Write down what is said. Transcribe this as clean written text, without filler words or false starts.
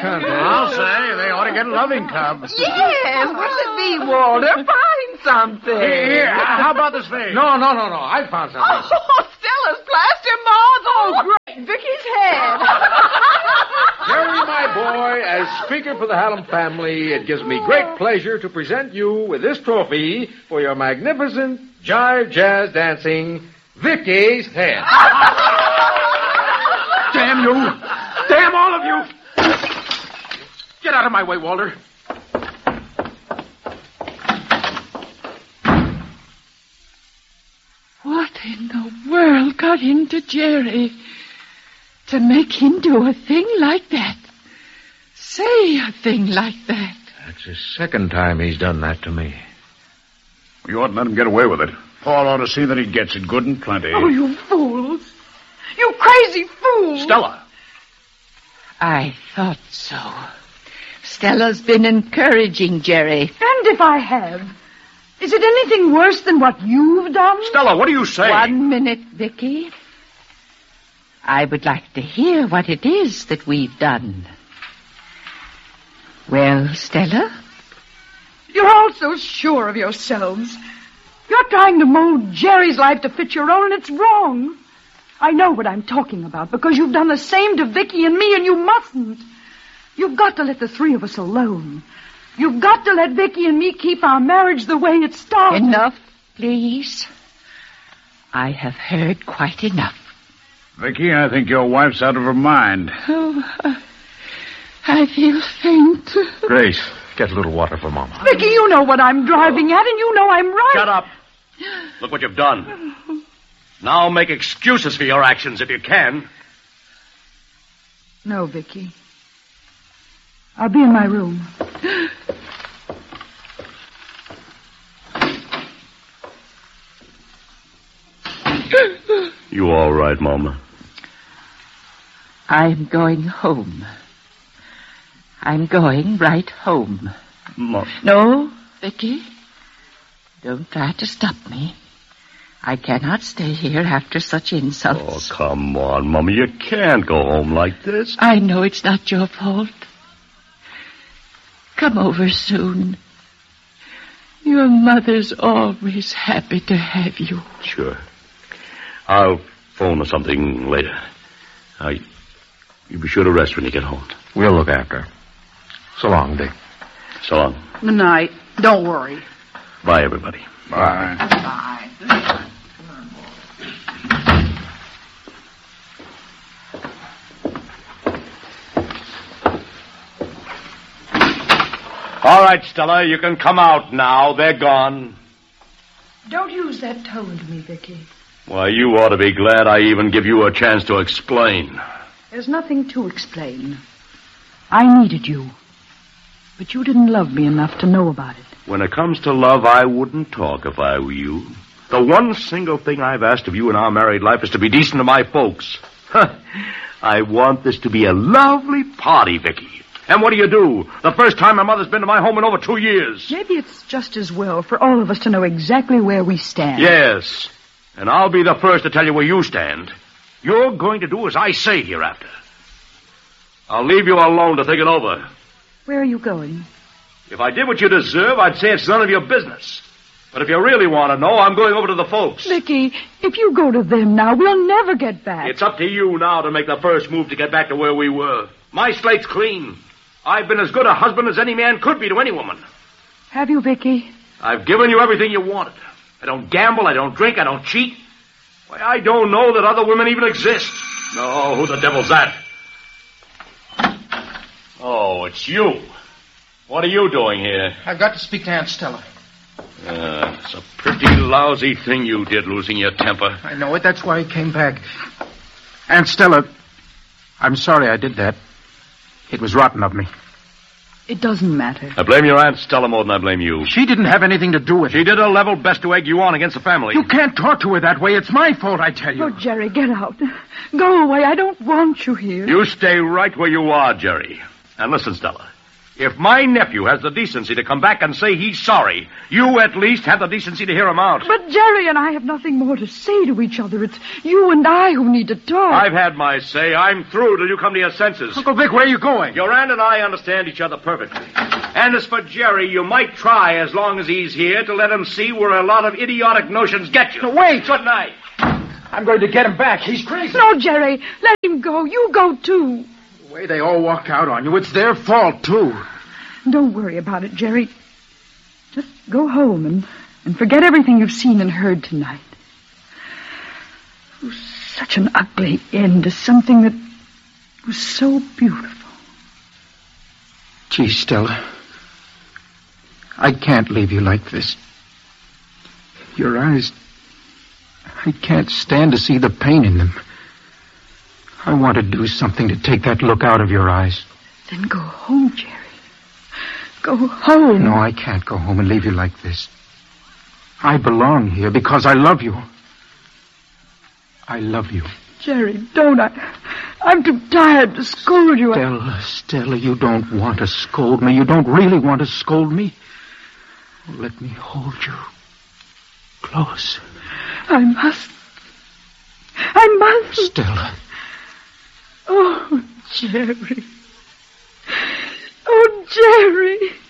can't they? I'll say they ought to get a loving cub. Yes, what'll it be, Walter? Find something. Here, how about this thing? No. I found something. Oh, Stella's plaster marble. Oh, great. Vicky's head. Jerry, my boy, as Speaker for the Hallam family, it gives me great pleasure to present you with this trophy for your magnificent jive jazz dancing, Vicky's head. Damn you! Damn all of you! Get out of my way, Walter. What in the world got into Jerry to make him do a thing like that? Say a thing like that. That's the second time he's done that to me. You ought to let him get away with it. Paul ought to see that he gets it good and plenty. Oh, you fools. You crazy fools. Stella. I thought so. Stella's been encouraging Jerry. And if I have, is it anything worse than what you've done? Stella, what are you saying? 1 minute, Vicky. I would like to hear what it is that we've done. Well, Stella? You're all so sure of yourselves. You're trying to mold Jerry's life to fit your own, and it's wrong. I know what I'm talking about, because you've done the same to Vicky and me, and you mustn't. You've got to let the three of us alone. You've got to let Vicky and me keep our marriage the way it started. Enough, please. I have heard quite enough. Vicky, I think your wife's out of her mind. Oh, I feel faint. Grace, get a little water for Mama. Vicky, you know what I'm driving at, and you know I'm right. Shut up. Look what you've done. Now make excuses for your actions if you can. No, Vicky. I'll be in my room. You all right, Mama? I'm going home. I'm going right home. No, Vicky. Don't try to stop me. I cannot stay here after such insults. Oh, come on, Mama. You can't go home like this. I know it's not your fault. Come over soon. Your mother's always happy to have you. Sure. I'll phone or something later. You be sure to rest when you get home. We'll look after her. So long, Dick. So long. Good night. Don't worry. Bye, everybody. Bye. Bye. All right, Stella, you can come out now. They're gone. Don't use that tone to me, Vicky. Why, you ought to be glad I even give you a chance to explain. There's nothing to explain. I needed you. But you didn't love me enough to know about it. When it comes to love, I wouldn't talk if I were you. The one single thing I've asked of you in our married life is to be decent to my folks. I want this to be a lovely party, Vicky. And what do? The first time my mother's been to my home in over 2 years. Maybe it's just as well for all of us to know exactly where we stand. Yes. And I'll be the first to tell you where you stand. You're going to do as I say hereafter. I'll leave you alone to think it over. Where are you going? If I did what you deserve, I'd say it's none of your business. But if you really want to know, I'm going over to the folks. Vicky, if you go to them now, we'll never get back. It's up to you now to make the first move to get back to where we were. My slate's clean. I've been as good a husband as any man could be to any woman. Have you, Vicky? I've given you everything you wanted. I don't gamble, I don't drink, I don't cheat. Why, I don't know that other women even exist. No, who the devil's that? Oh, it's you. What are you doing here? I've got to speak to Aunt Stella. It's a pretty lousy thing you did, losing your temper. I know it. That's why I came back. Aunt Stella, I'm sorry I did that. It was rotten of me. It doesn't matter. I blame your Aunt Stella more than I blame you. She didn't have anything to do with it. She did her level best to egg you on against the family. You can't talk to her that way. It's my fault, I tell you. Oh, Jerry, get out. Go away. I don't want you here. You stay right where you are, Jerry. And listen, Stella. If my nephew has the decency to come back and say he's sorry, you at least have the decency to hear him out. But Jerry and I have nothing more to say to each other. It's you and I who need to talk. I've had my say. I'm through till you come to your senses. Uncle Vic, where are you going? Your aunt and I understand each other perfectly. And as for Jerry, you might try, as long as he's here, to let him see where a lot of idiotic notions get you. Wait! Good night. I'm going to get him back. He's crazy. No, Jerry, let him go. You go, too. The way they all walk out on you, it's their fault, too. Don't worry about it, Jerry. Just go home and forget everything you've seen and heard tonight. It was such an ugly end to something that was so beautiful. Gee, Stella, I can't leave you like this. Your eyes, I can't stand to see the pain in them. I want to do something to take that look out of your eyes. Then go home, Jerry. Go home. No, I can't go home and leave you like this. I belong here because I love you. I love you. Jerry, don't. I'm too tired to scold you. Stella, you don't want to scold me. You don't really want to scold me. Let me hold you close. I must. Stella. Oh, Jerry. Oh, Jerry.